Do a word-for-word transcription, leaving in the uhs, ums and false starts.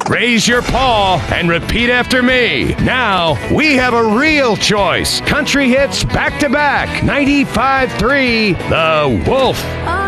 Raise your paw and repeat after me. Now we have a real choice. Country hits back to back. ninety-five point three The Wolf.